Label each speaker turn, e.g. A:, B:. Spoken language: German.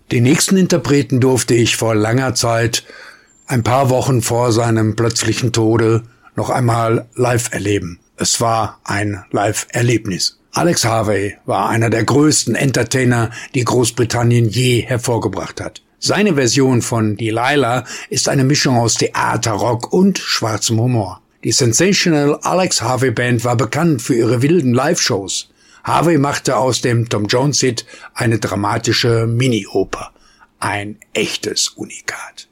A: Den nächsten Interpreten durfte ich vor langer Zeit, ein paar Wochen vor seinem plötzlichen Tode, noch einmal live erleben. Es war ein Live-Erlebnis. Alex Harvey war einer der größten Entertainer, die Großbritannien je hervorgebracht hat. Seine Version von Delilah ist eine Mischung aus Theater, Rock und schwarzem Humor. Die Sensational Alex Harvey Band war bekannt für ihre wilden Live-Shows. Harvey machte aus dem Tom Jones-Hit eine dramatische Mini-Oper. Ein echtes Unikat.